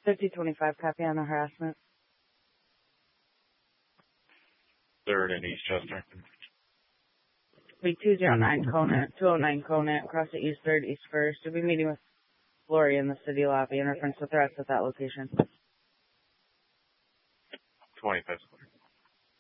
5025, copy on the harassment. 3rd and Eastchester. Be 209 Conant, across the East 3rd, East 1st. You'll be meeting with Lori in the city lobby in reference to threats at that location. 20 physical.